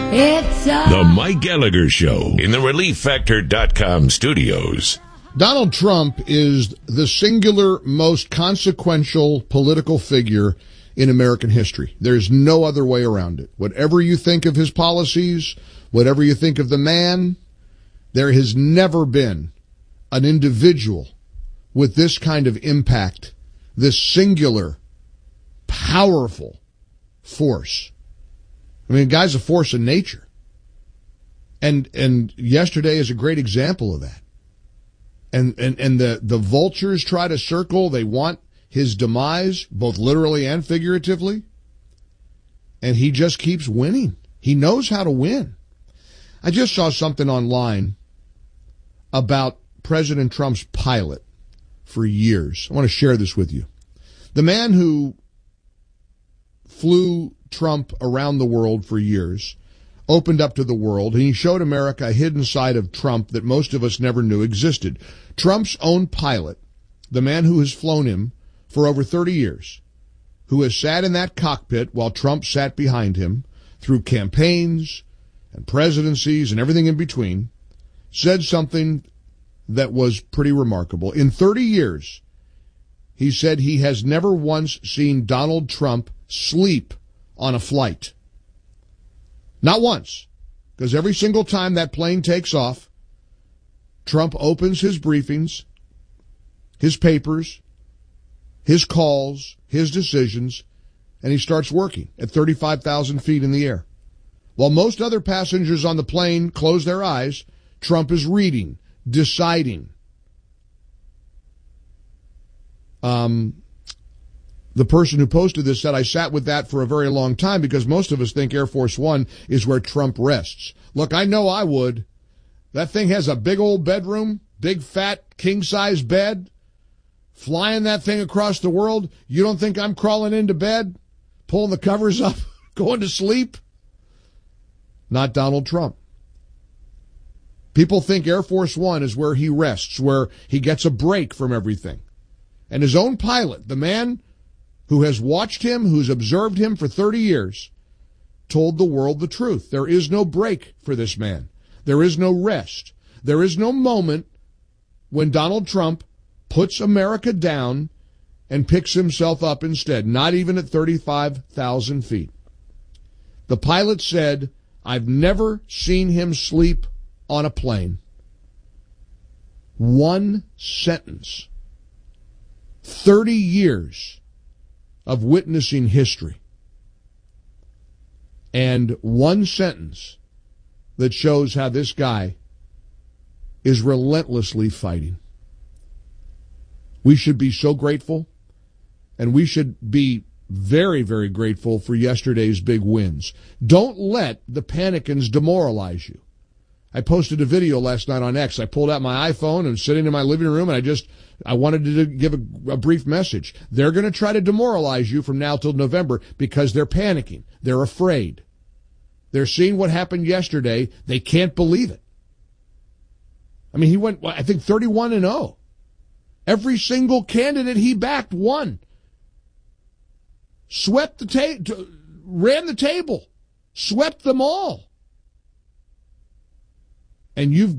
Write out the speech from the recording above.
The Mike Gallagher Show in the ReliefFactor.com studios. Donald Trump is the singular most consequential political figure in American history. There's no other way around it. Whatever you think of his policies, whatever you think of the man, there has never been an individual with this kind of impact, this singular, powerful force. I mean, the guy's a force of nature. And yesterday is a great example of that. And the vultures try to circle. They want his demise, both literally and figuratively. And he just keeps winning. He knows how to win. I just saw something online about President Trump's pilot for years. I want to share this with you. The man who flew Trump around the world for years, opened up to the world, and he showed America a hidden side of Trump that most of us never knew existed. Trump's own pilot, the man who has flown him for over 30 years, who has sat in that cockpit while Trump sat behind him through campaigns and presidencies and everything in between, said something that was pretty remarkable. In 30 years, he said he has never once seen Donald Trump sleep on a flight. Not once, because every single time that plane takes off, Trump opens his briefings, his papers, his calls, his decisions, and he starts working at 35,000 feet in the air. While most other passengers on the plane close their eyes, Trump is reading, deciding. The person who posted this said, I sat with that for a very long time because most of us think Air Force One is where Trump rests. Look, I know I would. That thing has a big old bedroom, big fat king-size bed. Flying that thing across the world, you don't think I'm crawling into bed, pulling the covers up, going to sleep? Not Donald Trump. People think Air Force One is where he rests, where he gets a break from everything. And his own pilot, the man who has watched him, who's observed him for 30 years, told the world the truth. There is no break for this man. There is no rest. There is no moment when Donald Trump puts America down and picks himself up instead, not even at 35,000 feet. The pilot said, I've never seen him sleep on a plane. One sentence. 30 years of witnessing history. And one sentence that shows how this guy is relentlessly fighting. We should be so grateful, and we should be very, very grateful for yesterday's big wins. Don't let the panicans demoralize you. I posted a video last night on X. I pulled out my iPhone and sitting in my living room, and I wanted to give a brief message. They're going to try to demoralize you from now till November because they're panicking. They're afraid. They're seeing what happened yesterday. They can't believe it. I mean, he went, I think, 31-0. Every single candidate he backed won. Swept the table, ran the table, swept them all. And you've